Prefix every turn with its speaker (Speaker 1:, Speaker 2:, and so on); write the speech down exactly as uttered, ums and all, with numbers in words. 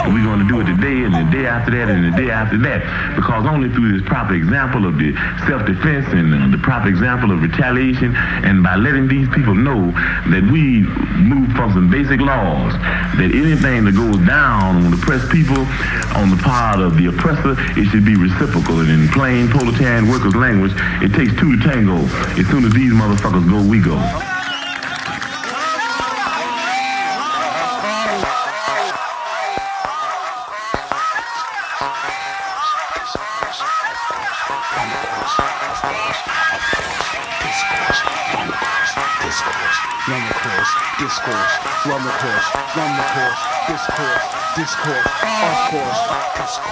Speaker 1: And we're going to do it today and the day after that and the day after that. Because only through this proper example of the self-defense and uh, the proper example of retaliation, and by letting these people know that we move from some basic laws, that anything that goes down on oppressed people on the part of the oppressor, it should be reciprocal. And in plain proletarian workers' language, it takes two to tango. As soon as these motherfuckers go, we go.
Speaker 2: Run the course, discourse, run the course, run the course, discourse, discourse, of course, discourse.